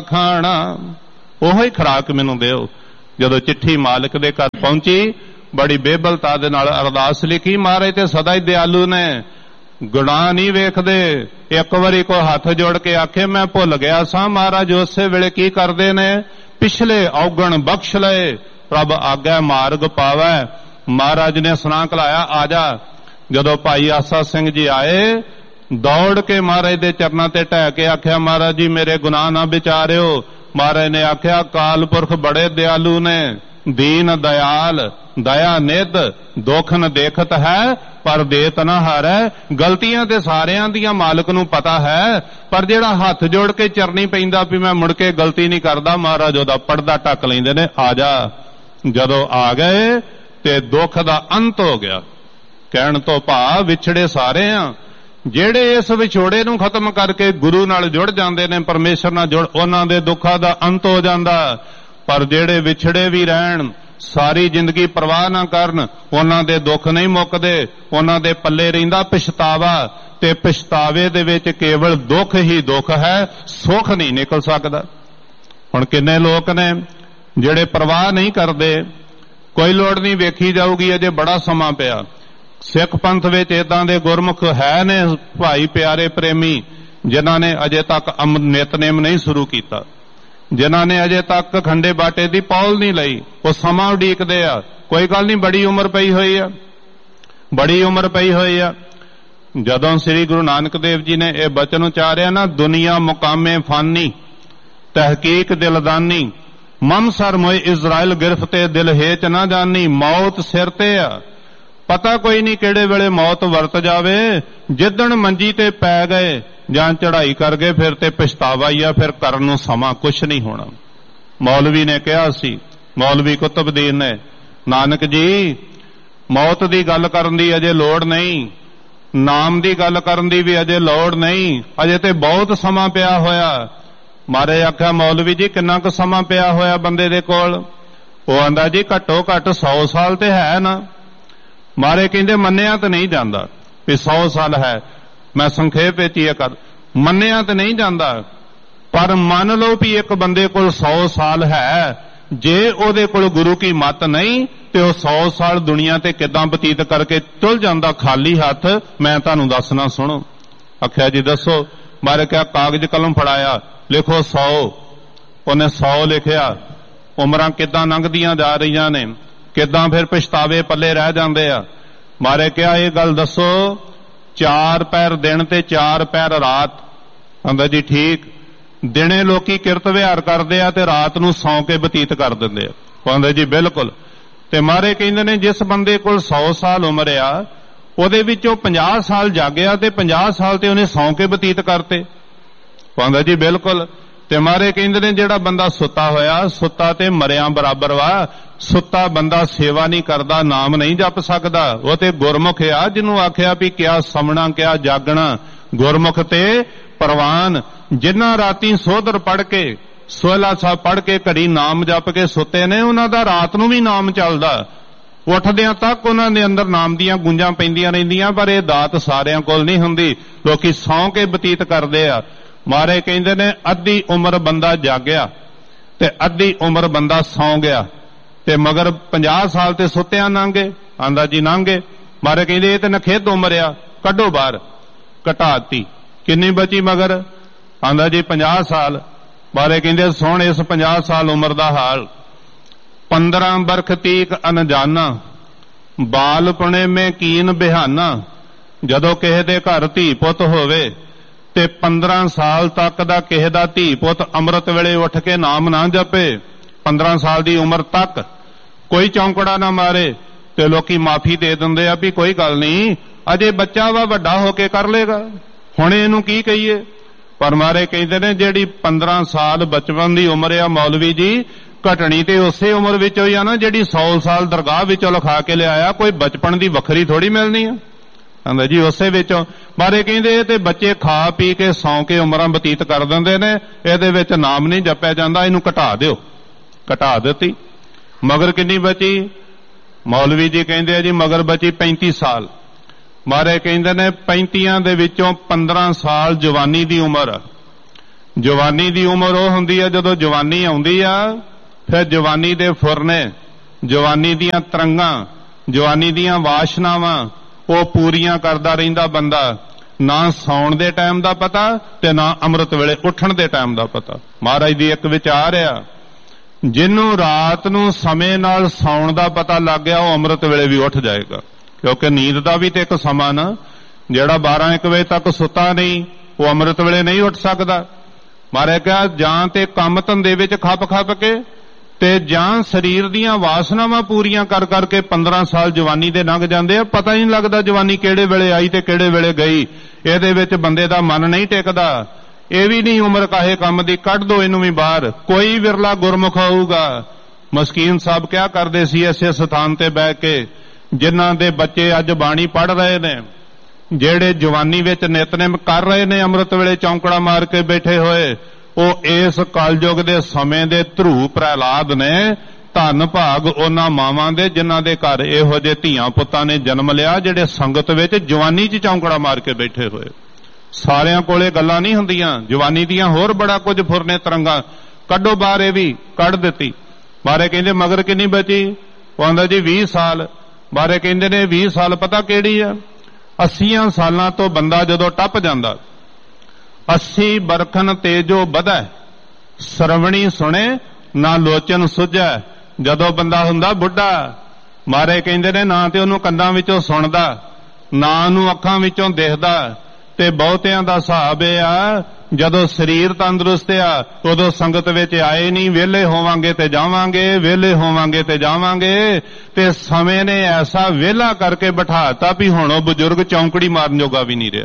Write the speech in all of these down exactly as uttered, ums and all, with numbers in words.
ਖਾਣਾ, ਉਹੀ ਖੁਰਾਕ ਮੈਨੂੰ ਦਿਓ। ਜਦੋਂ ਚਿੱਠੀ ਮਾਲਕ ਦੇ ਘਰ ਪਹੁੰਚੀ, ਬੜੀ ਬੇਬਲਤਾ ਦੇ ਨਾਲ ਅਰਦਾਸ ਲਿਖੀ, ਮਹਾਰਾਜ ਤੇ ਸਦਾ ਹੀ ਦਿਆਲੂ ਨੇ, ਗੁਨਾਹ ਨਹੀਂ ਵੇਖਦੇ। ਇੱਕ ਵਾਰੀ ਕੋਈ ਹੱਥ ਜੋੜ ਕੇ ਆਖੇ ਮੈਂ ਭੁੱਲ ਗਿਆ ਸਾਂ, ਮਹਾਰਾਜ ਉਸੇ ਵੇਲੇ ਕੀ ਕਰਦੇ ਨੇ, ਪਿਛਲੇ ਔਗਣ ਬਖਸ਼ ਲਏ, ਪ੍ਰਭ ਆਗਿਆ ਮਾਰਗ ਪਾਵੈ। ਮਹਾਰਾਜ ਨੇ ਸੁਣਾ ਕਲਾਇਆ, ਆ ਜਾ। ਜਦੋਂ ਭਾਈ ਆਸਾ ਸਿੰਘ ਜੀ ਆਏ, ਦੌੜ ਕੇ ਮਹਾਰਾਜ ਦੇ ਚਰਨਾਂ ਤੇ ਢਹਿ ਕੇ ਆਖਿਆ, ਮਹਾਰਾਜ ਜੀ ਮੇਰੇ ਗੁਨਾਹ ਨਾ ਵਿਚਾਰਿਓ। ਮਹਾਰਾਜ ਨੇ ਆਖਿਆ, ਕਾਲ ਪੁਰਖ ਬੜੇ ਦਿਆਲੂ ਨੇ, ਦੀਨ ਦਇਆਲ, ਦਇਆ ਨਿਧ, ਦੁੱਖ ਨ ਦੇਖਤ ਹੈ ਪਰ ਦੇਤ ਨਾ ਹਾਰੈ। ਗਲਤੀਆਂ ਤੇ ਸਾਰਿਆਂ ਦੀਆਂ ਮਾਲਕ ਨੂੰ ਪਤਾ ਹੈ, ਪਰ ਜਿਹੜਾ ਹੱਥ ਜੋੜ ਕੇ ਚਰਨੀ ਪੈਂਦਾ ਵੀ ਮੈਂ ਮੁੜ ਕੇ ਗਲਤੀ ਨਹੀਂ ਕਰਦਾ, ਮਹਾਰਾਜ ਉਹਦਾ ਪਰਦਾ ਢੱਕ ਲੈਂਦੇ ਨੇ, ਆ ਜਾ। ਜਦੋਂ ਆ ਗਏ ਤੇ ਦੁੱਖ ਦਾ ਅੰਤ ਹੋ ਗਿਆ। ਕਹਿਣ ਤੋਂ ਭਾਵ ਵਿਛੜੇ ਸਾਰੇ ਆ, ਜਿਹੜੇ ਇਸ ਵਿਛੋੜੇ ਨੂੰ ਖਤਮ ਕਰਕੇ ਗੁਰੂ ਨਾਲ ਜੁੜ ਜਾਂਦੇ ਨੇ, ਪਰਮੇਸ਼ਰ ਨਾਲ ਜੁੜ, ਉਹਨਾਂ ਦੇ ਦੁੱਖਾਂ ਦਾ ਅੰਤ ਹੋ ਜਾਂਦਾ। ਪਰ ਜਿਹੜੇ ਵਿਛੜੇ ਵੀ ਰਹਿਣ, ਸਾਰੀ ਜ਼ਿੰਦਗੀ ਪਰਵਾਹ ਨਾ ਕਰਨ, ਉਹਨਾਂ ਦੇ ਦੁੱਖ ਨਹੀਂ ਮੁੱਕਦੇ, ਉਹਨਾਂ ਦੇ ਪੱਲੇ ਰਹਿੰਦਾ ਪਛਤਾਵਾ, ਤੇ ਪਛਤਾਵੇ ਦੇ ਵਿੱਚ ਕੇਵਲ ਦੁੱਖ ਹੀ ਦੁੱਖ ਹੈ, ਸੁੱਖ ਨਹੀਂ ਨਿਕਲ ਸਕਦਾ। ਹੁਣ ਕਿੰਨੇ ਲੋਕ ਨੇ ਜਿਹੜੇ ਪਰਵਾਹ ਨਹੀਂ ਕਰਦੇ, ਕੋਈ ਲੋੜ ਨਹੀਂ, ਵੇਖੀ ਜਾਊਗੀ, ਅਜੇ ਬੜਾ ਸਮਾਂ ਪਿਆ। ਸਿੱਖ ਪੰਥ ਵਿੱਚ ਏਦਾਂ ਦੇ ਗੁਰਮੁਖ ਹੈ ਨੇ ਭਾਈ ਪਿਆਰੇ ਪ੍ਰੇਮੀ, ਜਿਨ੍ਹਾਂ ਨੇ ਅਜੇ ਤੱਕ ਅੰਮ੍ਰਿਤ ਨਿਤਨੇਮ ਨਹੀਂ ਸ਼ੁਰੂ ਕੀਤਾ, ਜਿਨ੍ਹਾਂ ਨੇ ਅਜੇ ਤੱਕ ਖੰਡੇ ਬਾਟੇ ਦੀ ਪੌਲ ਨਹੀਂ ਲਈ। ਉਹ ਸਮਾਂ ਉਡੀਕਦੇ ਆ, ਕੋਈ ਗੱਲ ਨਹੀਂ, ਬੜੀ ਉਮਰ ਪਈ ਹੋਈ ਆ, ਬੜੀ ਉਮਰ ਪਈ ਹੋਈ ਆ। ਜਦੋਂ ਸ੍ਰੀ ਗੁਰੂ ਨਾਨਕ ਦੇਵ ਜੀ ਨੇ ਇਹ ਬਚਨ ਉਚਾਰਿਆ ਨਾ, ਦੁਨੀਆ ਮੁਕਾਮੇ ਫਾਨੀ, ਤਹਿਕੀਕ ਦਿਲਦਾਨੀ, ਮਮ ਸਰ ਮੋਏ ਇਜ਼ਰਾਇਲ ਗਿਰਫਤੇ, ਦਿਲ ਹੇਚ ਨਾ ਜਾਨੀ। ਮੌਤ ਸਿਰ ਤੇ ਆ, ਪਤਾ ਕੋਈ ਨਹੀਂ ਕਿਹੜੇ ਵੇਲੇ ਮੌਤ ਵਰਤ ਜਾਵੇ। ਜਿੱਦਣ ਮੰਜੀ ਤੇ ਪੈ ਗਏ ਜਾਂ ਚੜ੍ਹਾਈ ਕਰ ਗਏ, ਫਿਰ ਤੇ ਪਛਤਾਵਾ ਹੀ ਆ, ਫਿਰ ਕਰਨ ਨੂੰ ਸਮਾਂ ਕੁਛ ਨਹੀਂ ਹੋਣਾ। ਮੌਲਵੀ ਨੇ ਕਿਹਾ ਸੀ, ਮੌਲਵੀ ਕੁਤਬਦੀਨ ਨੇ, ਨਾਨਕ ਜੀ ਮੌਤ ਦੀ ਗੱਲ ਕਰਨ ਦੀ ਅਜੇ ਲੋੜ ਨਹੀਂ, ਨਾਮ ਦੀ ਗੱਲ ਕਰਨ ਦੀ ਵੀ ਅਜੇ ਲੋੜ ਨਹੀਂ, ਅਜੇ ਤੇ ਬਹੁਤ ਸਮਾਂ ਪਿਆ ਹੋਇਆ। ਮਾਰੇ ਆਖਿਆ, ਮੌਲਵੀ ਜੀ ਕਿੰਨਾ ਕੁ ਸਮਾਂ ਪਿਆ ਹੋਇਆ ਬੰਦੇ ਦੇ ਕੋਲ? ਉਹ ਆਂਦਾ ਜੀ ਘੱਟੋ ਘੱਟ ਸੌ ਸਾਲ ਤੇ ਹੈ ਨਾ। ਮਾਰੇ ਕਹਿੰਦੇ ਮੰਨਿਆ ਤਾਂ ਨਹੀਂ ਜਾਂਦਾ ਵੀ ਸੌ ਸਾਲ ਹੈ। ਮੈਂ ਸੰਖੇਪ ਵਿੱਚ ਹੀ ਕਰ, ਮੰਨਿਆ ਤਾਂ ਨਹੀਂ ਜਾਂਦਾ, ਪਰ ਮੰਨ ਲਓ ਵੀ ਇੱਕ ਬੰਦੇ ਕੋਲ ਸੌ ਸਾਲ ਹੈ, ਜੇ ਉਹਦੇ ਕੋਲ ਗੁਰੂ ਕੀ ਮੱਤ ਨਹੀਂ ਤੇ ਉਹ ਸੌ ਸਾਲ ਦੁਨੀਆ ਤੇ ਕਿੱਦਾਂ ਬਤੀਤ ਕਰਕੇ ਤੁਲ ਜਾਂਦਾ ਖਾਲੀ ਹੱਥ। ਮੈਂ ਤੁਹਾਨੂੰ ਦੱਸਣਾ, ਸੁਣੋ। ਆਖਿਆ ਜੀ ਦੱਸੋ। ਮਾਰੇ ਕਿਹਾ, ਕਾਗਜ਼ ਕਲਮ ਫੜਾਇਆ, ਲਿਖੋ ਸੌ। ਉਹਨੇ ਸੌ ਲਿਖਿਆ। ਉਮਰਾਂ ਕਿੱਦਾਂ ਲੰਘਦੀਆਂ ਜਾ ਰਹੀਆਂ ਨੇ, ਕਿੱਦਾਂ ਫਿਰ ਪਛਤਾਵੇ ਪੱਲੇ ਰਹਿ ਜਾਂਦੇ ਆ। ਮਾਰੇ ਕਿਹਾ, ਇਹ ਗੱਲ ਦੱਸੋ, ਚਾਰ ਪੈਰ ਦਿਨ ਤੇ ਚਾਰ ਪੈਰ ਰਾਤ? ਕਹਿੰਦਾ ਜੀ ਠੀਕ। ਦਿਨੇ ਲੋਕੀ ਕਿਰਤ ਵਿਹਾਰ ਕਰਦੇ ਆ ਤੇ ਰਾਤ ਨੂੰ ਸੌਂ ਕੇ ਬਤੀਤ ਕਰ ਦਿੰਦੇ ਆ। ਕਹਿੰਦਾ ਜੀ ਬਿਲਕੁਲ। ਤੇ ਮਾਰੇ ਕਹਿੰਦੇ ਨੇ ਜਿਸ ਬੰਦੇ ਕੋਲ ਸੌ ਸਾਲ ਉਮਰ ਆ, ਉਹਦੇ ਵਿੱਚੋਂ ਪੰਜਾਹ ਸਾਲ ਜਾਗਿਆ ਤੇ ਪੰਜਾਹ ਸਾਲ ਤੇ ਉਹਨੇ ਸੌਂ ਕੇ ਬਤੀਤ ਕਰਤੇ। ਕਹਿੰਦਾ ਜੀ ਬਿਲਕੁਲ। ਤੇ ਮਾਰੇ ਕਹਿੰਦੇ ਨੇ ਜਿਹੜਾ ਬੰਦਾ ਸੁੱਤਾ ਹੋਇਆ, ਸੁੱਤਾ ਤੇ ਮਰਿਆਂ ਬਰਾਬਰ ਵਾ। ਸੁੱਤਾ ਬੰਦਾ ਸੇਵਾ ਨਹੀਂ ਕਰਦਾ, ਨਾਮ ਨਹੀਂ ਜਪ ਸਕਦਾ, ਉਹ ਤੇ ਗੁਰਮੁਖ ਆ, ਜਿਹਨੂੰ ਆਖਿਆ ਵੀ ਕਿਆ ਸਮਣਾ ਕਿਆ ਜਾਗਣਾ। ਗੁਰਮੁਖ ਤੇ ਪ੍ਰਵਾਨ, ਜਿਨ੍ਹਾਂ ਰਾਤੀ ਸੋਧਰ ਪੜ੍ਹ ਕੇ, ਸੋਹਲਾ ਸਾਹਿਬ ਪੜ੍ਹ ਕੇ, ਘੜੀ ਨਾਮ ਜਪ ਕੇ ਸੁੱਤੇ ਨੇ, ਉਹਨਾਂ ਦਾ ਰਾਤ ਨੂੰ ਵੀ ਨਾਮ ਚੱਲਦਾ, ਉੱਠਦਿਆਂ ਤੱਕ ਉਹਨਾਂ ਦੇ ਅੰਦਰ ਨਾਮ ਦੀਆਂ ਗੂੰਜਾਂ ਪੈਂਦੀਆਂ ਰਹਿੰਦੀਆਂ। ਪਰ ਇਹ ਦਾਤ ਸਾਰਿਆਂ ਕੋਲ ਨਹੀਂ ਹੁੰਦੀ, ਲੋਕੀ ਸੌਂ ਕੇ ਬਤੀਤ ਕਰਦੇ ਆ। ਮਾਰੇ ਕਹਿੰਦੇ ਨੇ ਅੱਧੀ ਉਮਰ ਬੰਦਾ ਜਾਗਿਆ ਤੇ ਅੱਧੀ ਉਮਰ ਬੰਦਾ ਸੌਂ ਗਿਆ, ਤੇ ਮਗਰ ਪੰਜਾਹ ਸਾਲ ਤੇ ਸੁੱਤਿਆਂ ਲੰਘੇ। ਆਂਦਾ ਜੀ ਲੰਘੇ। ਮਾਰੇ ਕਹਿੰਦੇ ਇਹ ਤੇ ਨਖੇਧ ਉਮਰ ਆ, ਕੱਢੋ ਬਾਹਰ। ਘਟਾਤੀ। ਕਿੰਨੀ ਬਚੀ ਮਗਰ? ਆਂਦਾ ਜੀ ਪੰਜਾਹ ਸਾਲ। ਮਾਰੇ ਕਹਿੰਦੇ ਸੁਣ ਇਸ ਪੰਜਾਹ ਸਾਲ ਉਮਰ ਦਾ ਹਾਲ। ਪੰਦਰਾਂ ਬਰਖ ਤੀਕ ਅਣਜਾਨਾ, ਬਾਲਪੁਣੇ ਮੈਂ ਕੀਨ ਬਿਹਾਨਾ। ਜਦੋਂ ਕਿਸੇ ਦੇ ਘਰ ਧੀ ਪੁੱਤ ਹੋਵੇ ਤੇ ਪੰਦਰਾਂ ਸਾਲ ਤੱਕ ਦਾ ਕਿਸੇ ਦਾ ਧੀ ਪੁੱਤ ਅੰਮ੍ਰਿਤ ਵੇਲੇ ਉੱਠ ਕੇ ਨਾਮ ਨਾ ਜਪੇ, ਪੰਦਰਾਂ ਸਾਲ ਦੀ ਉਮਰ ਤੱਕ ਕੋਈ ਚੌਂਕੜਾ ਨਾ ਮਾਰੇ, ਤੇ ਲੋਕੀ ਮਾਫੀ ਦੇ ਦਿੰਦੇ ਆ ਵੀ ਕੋਈ ਗੱਲ ਨਹੀਂ, ਅਜੇ ਬੱਚਾ ਵਾ, ਵੱਡਾ ਹੋ ਕੇ ਕਰ ਲੇਗਾ, ਹੁਣ ਇਹਨੂੰ ਕੀ ਕਹੀਏ। ਪਰ ਮਾਰੇ ਕਹਿੰਦੇ ਨੇ ਜਿਹੜੀ ਪੰਦਰਾਂ ਸਾਲ ਬਚਪਨ ਦੀ ਉਮਰ ਆ, ਮੌਲਵੀ ਜੀ ਘਟਣੀ ਤੇ ਉਸੇ ਉਮਰ ਵਿੱਚ ਹੋਈ ਆ ਨਾ ਜਿਹੜੀ ਸੌ ਸਾਲ ਦਰਗਾਹ ਵਿੱਚੋਂ ਲਿਖਾ ਕੇ ਲਿਆਇਆ। ਕੋਈ ਬਚਪਨ ਦੀ ਵੱਖਰੀ ਥੋੜੀ ਮਿਲਣੀ ਆ। ਕਹਿੰਦਾ ਜੀ ਉਸੇ ਵਿੱਚੋਂ। ਮਾਰੇ ਕਹਿੰਦੇ ਇਹ ਤੇ ਬੱਚੇ ਖਾ ਪੀ ਕੇ ਸੌਂ ਕੇ ਉਮਰਾਂ ਬਤੀਤ ਕਰ ਦਿੰਦੇ ਨੇ, ਇਹਦੇ ਵਿੱਚ ਨਾਮ ਨਹੀਂ ਜਪਿਆ ਜਾਂਦਾ, ਇਹਨੂੰ ਘਟਾ ਦਿਓ। ਘਟਾ ਦਿੱਤੀ। ਮਗਰ ਕਿੰਨੀ ਬਚੀ? ਮੌਲਵੀ ਜੀ ਕਹਿੰਦੇ ਆ ਜੀ ਮਗਰ ਬਚੀ ਪੈਂਤੀ ਸਾਲ। ਮਾਰੇ ਕਹਿੰਦੇ ਨੇ ਪੈਂਤੀਆਂ ਦੇ ਵਿੱਚੋਂ ਪੰਦਰਾਂ ਸਾਲ ਜਵਾਨੀ ਦੀ ਉਮਰ, ਜਵਾਨੀ ਦੀ ਉਮਰ ਉਹ ਹੁੰਦੀ ਆ ਜਦੋਂ ਜਵਾਨੀ ਆਉਂਦੀ ਆ, ਫਿਰ ਜਵਾਨੀ ਦੇ ਫੁਰਨੇ, ਜਵਾਨੀ ਦੀਆਂ ਤਰੰਗਾਂ, ਜਵਾਨੀ ਦੀਆਂ ਵਾਸ਼ਨਾਵਾਂ ਉਹ ਪੂਰੀਆਂ ਕਰਦਾ ਰਹਿੰਦਾ ਬੰਦਾ। ਨਾ ਸੌਣ ਦੇ ਟਾਈਮ ਦਾ ਪਤਾ ਤੇ ਨਾ ਅੰਮ੍ਰਿਤ ਵੇਲੇ ਉੱਠਣ ਦੇ ਟਾਈਮ ਦਾ ਪਤਾ। ਮਹਾਰਾਜ ਦੀ ਇੱਕ ਵਿਚਾਰ ਆ, ਜਿਹਨੂੰ ਰਾਤ ਨੂੰ ਸਮੇਂ ਨਾਲ ਸੌਣ ਦਾ ਪਤਾ ਲੱਗ ਗਿਆ ਉਹ ਅੰਮ੍ਰਿਤ ਵੇਲੇ ਵੀ ਉੱਠ ਜਾਏਗਾ, ਕਿਉਂਕਿ ਨੀਂਦ ਦਾ ਵੀ ਤੇ ਇੱਕ ਸਮਾਂ ਨਾ। ਜਿਹੜਾ ਬਾਰਾਂ ਇੱਕ ਵਜੇ ਤੱਕ ਸੁੱਤਾ ਨਹੀਂ ਉਹ ਅੰਮ੍ਰਿਤ ਵੇਲੇ ਨਹੀਂ ਉੱਠ ਸਕਦਾ। ਮਹਾਰਾਜ ਕਿਹਾ ਜਾਂ ਤੇ ਕੰਮ ਧੰਦੇ ਵਿੱਚ ਖੱਪ ਖੱਪ ਕੇ ਤੇ ਜਾਂ ਸਰੀਰ ਦੀਆਂ ਵਾਸਨਾਵਾਂ ਪੂਰੀਆਂ ਕਰ ਕਰਕੇ ਪੰਦਰਾਂ ਸਾਲ ਜਵਾਨੀ ਦੇ ਲੰਘ ਜਾਂਦੇ ਆ, ਪਤਾ ਹੀ ਨਹੀਂ ਲੱਗਦਾ ਜਵਾਨੀ ਕਿਹੜੇ ਵੇਲੇ ਆਈ ਤੇ ਕਿਹੜੇ ਵੇਲੇ ਗਈ। ਇਹਦੇ ਵਿੱਚ ਬੰਦੇ ਦਾ ਮਨ ਨਹੀਂ ਟਿਕਦਾ। ਇਹ ਵੀ ਨਹੀਂ ਉਮਰ ਕਾਹੇ ਕੰਮ ਦੀ, ਕੱਢ ਦੋ ਇਹਨੂੰ ਵੀ ਬਾਹਰ। ਕੋਈ ਵਿਰਲਾ ਗੁਰਮੁਖ ਹੋਊਗਾ। ਮਸਕੀਨ ਸਾਹਿਬ ਕਿਆ ਕਰਦੇ ਸੀ ਇਸੇ ਸਥਾਨ ਤੇ ਬਹਿ ਕੇ, ਜਿਨ੍ਹਾਂ ਦੇ ਬੱਚੇ ਅੱਜ ਬਾਣੀ ਪੜ੍ਹ ਰਹੇ ਨੇ, ਜਿਹੜੇ ਜਵਾਨੀ ਵਿੱਚ ਨਿਤਨੇਮ ਕਰ ਰਹੇ ਨੇ, ਅੰਮ੍ਰਿਤ ਵੇਲੇ ਚੌਂਕੜਾ ਮਾਰ ਕੇ ਬੈਠੇ ਹੋਏ, ਉਹ ਇਸ ਕਲਯੁਗ ਦੇ ਸਮੇਂ ਦੇ ਧਰੂ ਪ੍ਰਹਿਲਾਦ ਨੇ। ਧੰਨ ਭਾਗ ਉਹਨਾਂ ਮਾਵਾਂ ਦੇ ਜਿਨ੍ਹਾਂ ਦੇ ਘਰ ਇਹੋ ਜਿਹੇ ਧੀਆਂ ਪੁੱਤਾਂ ਨੇ ਜਨਮ ਲਿਆ, ਜਿਹੜੇ ਸੰਗਤ ਵਿੱਚ ਜਵਾਨੀ 'ਚ ਚੌਂਕੜਾ ਮਾਰ ਕੇ ਬੈਠੇ ਹੋਏ। ਸਾਰਿਆਂ ਕੋਲੇ ਗੱਲਾਂ ਨਹੀਂ ਹੁੰਦੀਆਂ ਜਵਾਨੀ ਦੀਆਂ, ਹੋਰ ਬੜਾ ਕੁਝ ਫੁਰਨੇ ਤਰੰਗਾਂ। ਕੱਢੋ ਬਾਹਰ, ਇਹ ਵੀ ਕੱਢ ਦਿੱਤੀ। ਬਾਰੇ ਕਹਿੰਦੇ ਮਗਰ ਕਿੰਨੀ ਬਚੀ? ਉਹ ਆਂਦਾ ਜੀ ਵੀਹ ਸਾਲ। ਬਾਰੇ ਕਹਿੰਦੇ ਨੇ ਵੀਹ ਸਾਲ ਪਤਾ ਕਿਹੜੀ ਆ? ਅੱਸੀਆਂ ਸਾਲਾਂ ਤੋਂ ਬੰਦਾ ਜਦੋਂ ਟੱਪ ਜਾਂਦਾ, ਅੱਸੀ ਬਰਖਨ ਤੇਜੋ ਵਧੈ, ਸਰਵਣੀ ਸੁਣੇ ਨਾ ਲੋਚਨ ਸੁਝੈ। ਜਦੋਂ ਬੰਦਾ ਹੁੰਦਾ ਬੁੱਢਾ, ਮਾਰੇ ਕਹਿੰਦੇ ਨੇ ਨਾ ਤੇ ਉਹਨੂੰ ਕੰਨਾਂ ਵਿੱਚੋਂ ਸੁਣਦਾ, ਨਾ ਉਹਨੂੰ ਅੱਖਾਂ ਵਿੱਚੋਂ ਦਿਖਦਾ। ਤੇ ਬਹੁਤਿਆਂ ਦਾ ਹਿਸਾਬ ਇਹ ਆ, ਜਦੋਂ ਸਰੀਰ ਤੰਦਰੁਸਤ ਆ ਉਦੋਂ ਸੰਗਤ ਵਿੱਚ ਆਏ ਨਹੀਂ। ਵਿਹਲੇ ਹੋਵਾਂਗੇ ਤੇ ਜਾਵਾਂਗੇ, ਵਿਹਲੇ ਹੋਵਾਂਗੇ ਤੇ ਜਾਵਾਂਗੇ। ਤੇ ਸਮੇਂ ਨੇ ਐਸਾ ਵਿਹਲਾ ਕਰਕੇ ਬਿਠਾਤਾ ਵੀ ਹੁਣ ਉਹ ਬਜ਼ੁਰਗ ਚੌਂਕੜੀ ਮਾਰਨ ਜੋਗਾ ਵੀ ਨਹੀਂ ਰਿਹਾ।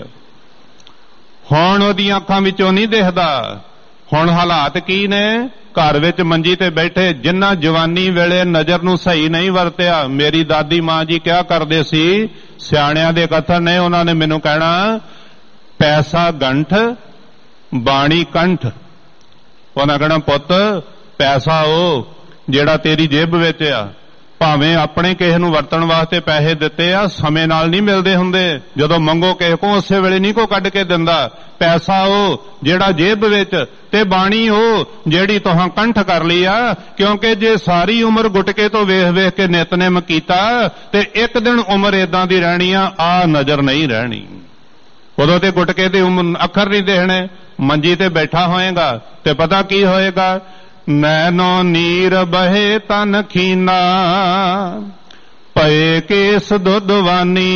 ਹੁਣ ਉਹਦੀਆਂ ਅੱਖਾਂ ਵਿੱਚੋਂ ਨਹੀਂ ਦਿਖਦਾ। ਹੁਣ ਹਾਲਾਤ ਕੀ ਨੇ? ਘਰ ਵਿੱਚ ਮੰਜੀ ਤੇ ਬੈਠੇ। ਜਿਨ੍ਹਾਂ ਜਵਾਨੀ ਵੇਲੇ ਨਜ਼ਰ ਨੂੰ ਸਹੀ ਨਹੀਂ ਵਰਤਿਆ, ਮੇਰੀ ਦਾਦੀ ਮਾਂ ਜੀ ਕਿਹਾ ਕਰਦੇ ਸੀ, ਸਿਆਣਿਆਂ ਦੇ ਕਥਨ ਨੇ, ਉਹਨਾਂ ਨੇ ਮੈਨੂੰ ਕਹਿਣਾ ਪੈਸਾ ਗੰਠ ਬਾਣੀ ਕੰਠ। ਉਹਨਾਂ ਕਹਿਣਾ ਪੁੱਤ ਪੈਸਾ ਉਹ ਜਿਹੜਾ ਤੇਰੀ ਜੇਬ ਵਿੱਚ ਆ, ਭਾਵੇਂ ਆਪਣੇ ਕਿਸੇ ਨੂੰ ਵਰਤਣ ਵਾਸਤੇ ਪੈਸੇ ਦਿੱਤੇ ਆ, ਸਮੇਂ ਨਾਲ ਨਹੀਂ ਮਿਲਦੇ ਹੁੰਦੇ। ਜਦੋਂ ਮੰਗੋ ਕਿਸੇ ਕੋ ਉਸੇ ਵੇਲੇ ਨਹੀਂ ਕੋ ਕੱਢ ਕੇ ਦਿੰਦਾ। ਪੈਸਾ ਉਹ ਜਿਹੜਾ ਜੇਬ ਵਿੱਚ, ਤੇ ਬਾਣੀ ਉਹ ਜਿਹੜੀ ਤੁਹਾਂ ਕੰਠ ਕਰ ਲਈ ਆ। ਕਿਉਂਕਿ ਜੇ ਸਾਰੀ ਉਮਰ ਗੁਟਕੇ ਤੋਂ ਵੇਖ ਵੇਖ ਕੇ ਨਿਤਨੇਮ ਕੀਤਾ ਤੇ ਇੱਕ ਦਿਨ ਉਮਰ ਏਦਾਂ ਦੀ ਰਹਿਣੀ ਆ, ਆ ਨਜ਼ਰ ਨਹੀਂ ਰਹਿਣੀ। ਉਦੋਂ ਤੇ ਗੁਟਕੇ ਦੇ ਅੱਖਰ ਨਹੀਂ ਦੇਖਣੇ। ਮੰਜੀ ਤੇ ਬੈਠਾ ਹੋਏਗਾ ਤੇ ਪਤਾ ਕੀ ਹੋਏਗਾ? ਨੈਨੋ ਨੀਰ ਬਹੇ ਤਨ ਖੀਨਾ, ਪਏ ਕੇਸ ਦੁੱਧਵਾਨੀ,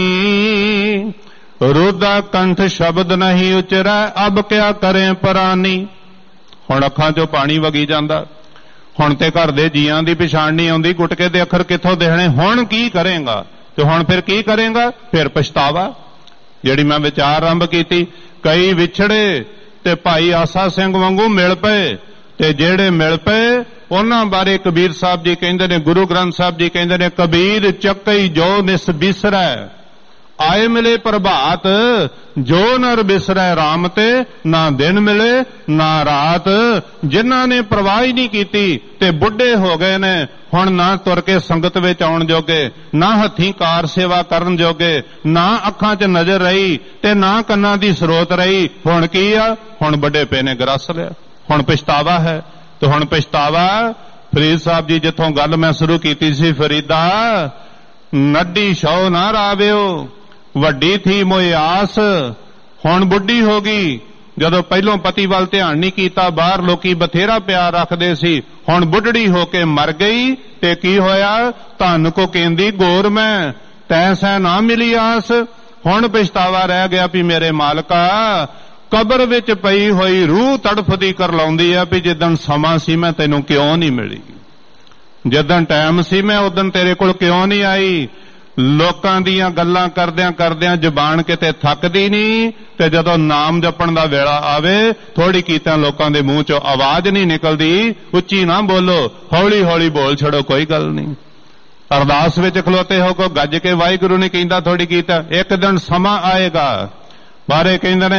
ਰੁਦਾ ਕੰਠ ਸ਼ਬਦ ਨਹੀਂ ਉਚਰੈ, ਅਬ ਕਿਆ ਕਰੇ ਪਰਾਨੀ। ਹੁਣ ਅੱਖਾਂ 'ਚੋਂ ਪਾਣੀ ਵਗੀ ਜਾਂਦਾ। ਹੁਣ ਤੇ ਘਰ ਦੇ ਜੀਆਂ ਦੀ ਪਛਾਣ ਨਹੀਂ ਆਉਂਦੀ, ਗੁਟਕੇ ਦੇ ਅੱਖਰ ਕਿੱਥੋਂ ਦੇਖਣੇ? ਹੁਣ ਕੀ ਕਰੇਗਾ? ਤੇ ਹੁਣ ਫਿਰ ਕੀ ਕਰੇਗਾ? ਫਿਰ ਪਛਤਾਵਾ। ਜਿਹੜੀ ਮੈਂ ਵਿਚਾਰ ਆਰੰਭ ਕੀਤੀ, ਕਈ ਵਿਛੜੇ ਤੇ ਭਾਈ ਆਸਾ ਸਿੰਘ ਵਾਂਗੂ ਮਿਲ ਪਏ, ਤੇ ਜਿਹੜੇ ਮਿਲ ਪਏ ਉਹਨਾਂ ਬਾਰੇ ਕਬੀਰ ਸਾਹਿਬ ਜੀ ਕਹਿੰਦੇ ਨੇ, ਗੁਰੂ ਗ੍ਰੰਥ ਸਾਹਿਬ ਜੀ ਕਹਿੰਦੇ ਨੇ, ਕਬੀਰ ਚੱਕਈ ਜੋ ਨਿਸ ਬਿਸਰੈ, ਆਏ ਮਿਲੇ ਪ੍ਰਭਾਤ, ਜੋ ਨਰ ਬਿਸਰੈ ਰਾਮ ਤੇ, ਨਾ ਦਿਨ ਮਿਲੇ ਨਾ ਰਾਤ। ਜਿਨ੍ਹਾਂ ਨੇ ਪਰਵਾਹ ਹੀ ਨਹੀਂ ਕੀਤੀ ਤੇ ਬੁੱਢੇ ਹੋ ਗਏ ਨੇ, ਹੁਣ ਨਾ ਤੁਰ ਕੇ ਸੰਗਤ ਵਿੱਚ ਆਉਣ ਜੋਗੇ, ਨਾ ਹੱਥੀਂ ਕਾਰ ਸੇਵਾ ਕਰਨ ਜੋਗੇ, ਨਾ ਅੱਖਾਂ 'ਚ ਨਜ਼ਰ ਰਹੀ ਤੇ ਨਾ ਕੰਨਾਂ ਦੀ ਸਰੋਤ ਰਹੀ। ਹੁਣ ਕੀ ਆ? ਹੁਣ ਵੱਡੇ ਪੈ ਨੇ ਗਰਸ ਲਿਆ। ਹੁਣ ਪਛਤਾਵਾ ਹੈ। ਤੇ ਹੁਣ ਪਛਤਾਵਾ, ਫਰੀਦ ਸਾਹਿਬ ਜੀ ਜਿੱਥੋਂ ਗੱਲ ਮੈਂ ਸ਼ੁਰੂ ਕੀਤੀ ਸੀ, ਫਰੀਦਾ ਨੱਡੀ ਸ਼ੌ ਨਾ ਰਾਵਿਓ, ਵੱਡੀ ਥੀ ਮੋਇ ਆਸ, ਹੁਣ ਬੁੱਢੀ ਹੋ ਗਈ। ਜਦੋਂ ਪਹਿਲੋਂ ਪਤੀ ਵੱਲ ਧਿਆਨ ਨਹੀਂ ਕੀਤਾ, ਬਾਹਰ ਲੋਕੀ ਬਥੇਰਾ ਪਿਆਰ ਰੱਖਦੇ ਸੀ, ਹੁਣ ਬੁੱਢੜੀ ਹੋ ਕੇ ਮਰ ਗਈ। ਤੇ ਕੀ ਹੋਇਆ? ਧਨ ਕੋ ਕਹਿੰਦੀ ਗੋਰ ਮੈਂ, ਤੈਸੈ ਨਾ ਮਿਲੀ ਆਸ। ਹੁਣ ਪਛਤਾਵਾ ਰਹਿ ਗਿਆ ਵੀ ਮੇਰੇ ਮਾਲਕਾ, ਕਬਰ ਵਿੱਚ ਪਈ ਹੋਈ ਰੂਹ ਤੜਫਦੀ ਕਰ ਲਾਉਂਦੀ ਆ ਵੀ ਜਿੱਦਣ ਸਮਾਂ ਸੀ ਮੈਂ ਤੈਨੂੰ ਕਿਉਂ ਨਹੀਂ ਮਿਲੀ, ਜਿੱਦਣ ਟਾਈਮ ਸੀ ਮੈਂ ਉਦਣ ਤੇਰੇ ਕੋਲ ਕਿਉਂ ਨਹੀਂ ਆਈ। ਲੋਕਾਂ ਦੀਆਂ ਗੱਲਾਂ ਕਰਦਿਆਂ ਕਰਦਿਆਂ ਜ਼ਬਾਨ ਕਿਤੇ ਥੱਕਦੀ ਨਹੀਂ, ਤੇ ਜਦੋਂ ਨਾਮ ਜਪਣ ਦਾ ਵੇਲਾ ਆਵੇ, ਥੋੜੀ ਕੀਤਿਆਂ ਲੋਕਾਂ ਦੇ ਮੂੰਹ 'ਚੋਂ ਆਵਾਜ਼ ਨਹੀਂ ਨਿਕਲਦੀ। ਉੱਚੀ ਨਾ ਬੋਲੋ, ਹੌਲੀ ਹੌਲੀ ਬੋਲ ਛੜੋ, ਕੋਈ ਗੱਲ ਨਹੀਂ। ਅਰਦਾਸ ਵਿੱਚ ਖਲੋਤੇ ਹੋ ਕੋ ਗੱਜ ਕੇ ਵਾਹਿਗੁਰੂ ਨਹੀਂ ਕਹਿੰਦਾ, ਥੋੜੀ ਕੀਤਾ। ਇੱਕ ਦਿਨ ਸਮਾਂ ਆਏਗਾ, ਬਾਰੇ ਕਹਿੰਦੇ ਨੇ